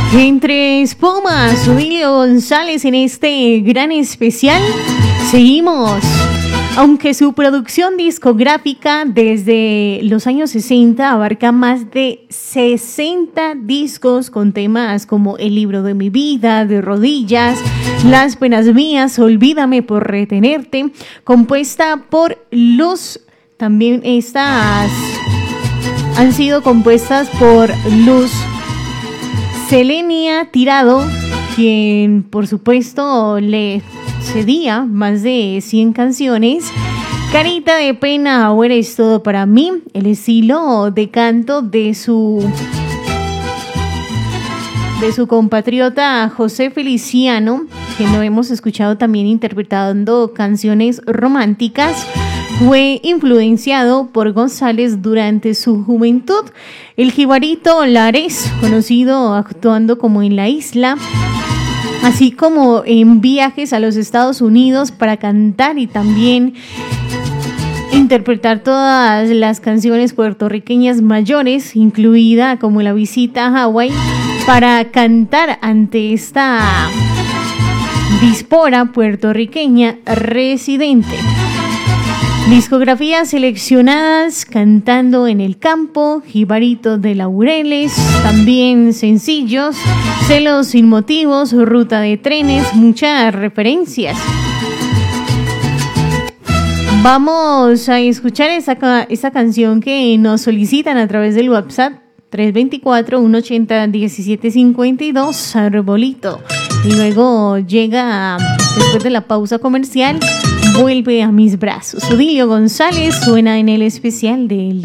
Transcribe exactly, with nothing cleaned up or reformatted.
Entre espumas, Odilio González en este gran especial. Seguimos. Aunque su producción discográfica desde los años sesenta abarca más de sesenta discos con temas como El libro de mi vida, De rodillas, Las penas mías, Olvídame por retenerte, compuesta por Luz. También estas han sido compuestas por Luz Selenia Tirado, quien por supuesto le cedía más de cien canciones. Carita de pena o Eres todo para mí, el estilo de canto de su de su compatriota José Feliciano, que lo hemos escuchado también interpretando canciones románticas, fue influenciado por González durante su juventud. El jibarito Lares, conocido actuando como en la isla, así como en viajes a los Estados Unidos para cantar y también interpretar todas las canciones puertorriqueñas mayores, incluida como La visita a Hawái, para cantar ante esta diáspora puertorriqueña residente. Discografías seleccionadas: Cantando en el campo, Jibarito de Laureles, también sencillos, Celos sin motivos, Ruta de trenes, muchas referencias. Vamos a escuchar esa, esa canción que nos solicitan a través del WhatsApp tres dos cuatro, uno ocho cero, uno siete cinco dos, Arbolito. Y luego llega, después de la pausa comercial, Vuelve a mis brazos. Odilio González suena en el especial del